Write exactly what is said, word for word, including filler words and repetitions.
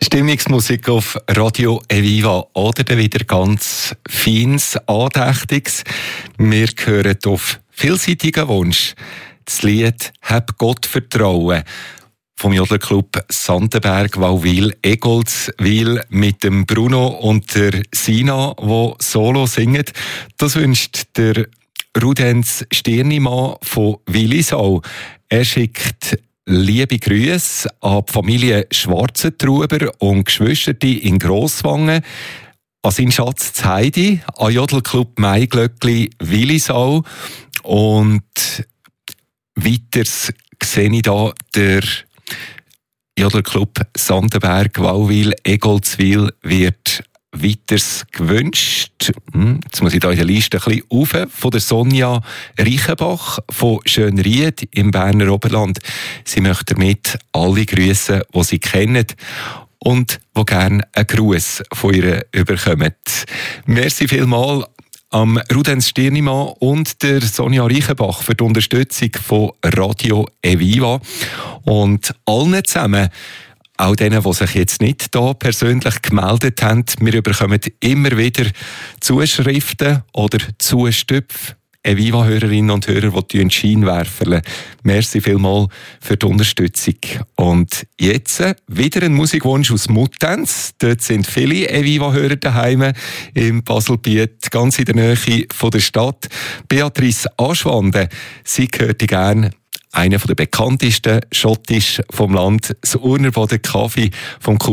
Stimmungsmusik auf Radio Eviva oder dann wieder ganz feines, andächtiges. Wir hören auf vielseitigen Wunsch das Lied «Hab Gott Vertrauen» vom Jodlerclub Sandenberg, Wauwil, Egoldswil mit dem Bruno und der Sina, die Solo singen. Das wünscht der Rudenz Stirnimann von Willisau. Er schickt liebe Grüße an die Familie Schwarzentruber und Geschwister in Grosswangen, an seinen Schatz Heidi, an Jodelclub Maiglöckli Willisau und weiters sehe ich da der Jodelclub Sandenberg, Wauwil, Egoldswil wird weiters gewünscht. Jetzt muss ich da in der Liste ein bisschen rauf. Von der Sonja Reichenbach von Schönried im Berner Oberland. Sie möchte damit alle grüßen, die sie kennen und die gerne einen Gruß von ihr überkommen. Merci vielmals am Rudenz Stirnimann und der Sonja Reichenbach für die Unterstützung von Radio Eviva. Und allen zusammen, auch denen, die sich jetzt nicht hier persönlich gemeldet haben, wir bekommen immer wieder Zuschriften oder Zustöpfe. Eviva-Hörerinnen und Hörer, die den Schein werfen. Merci vielmals für die Unterstützung. Und jetzt wieder ein Musikwunsch aus Muttenz. Dort sind viele Eviva-Hörer daheim im Baselbiet, ganz in der Nähe von der Stadt. Beatrice Aschwande, sie hört gerne einer der bekanntesten Schottisch vom Land, das Urnerboden Kaffee vom